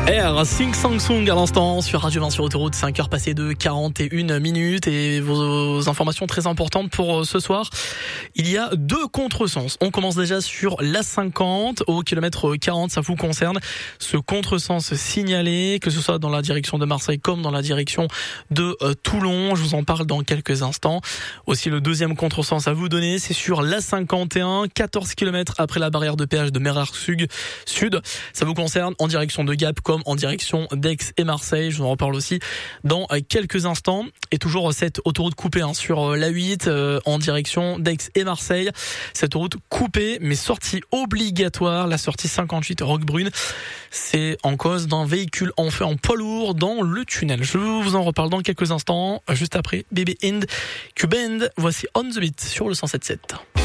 R, Sing Sang Sung à l'instant sur Radio 20 sur Autoroute, 5h passées de 41 minutes et vos informations très importantes pour ce soir. Il y a 2 contresens. On commence déjà sur l'A50 au kilomètre 40, ça vous concerne. Ce contresens signalé, que ce soit dans la direction de Marseille comme dans la direction de Toulon. Je vous en parle dans quelques instants. Aussi le deuxième contresens à vous donner, c'est sur l'A51, 14 km après la barrière de péage de Merak-Sud. Ça vous concerne en direction de Gap comme en direction d'Aix et Marseille. Je vous en reparle aussi dans quelques instants. Et toujours cette autoroute coupée sur l'A8 en direction d'Aix et Marseille. Cette autoroute coupée mais sortie obligatoire, la sortie 58 Roquebrune. C'est en cause d'un véhicule en feu en poids lourd dans le tunnel. Je vous en reparle dans quelques instants, juste après Baby Ind, Q-Band. Voici On The Beat sur le 107.7.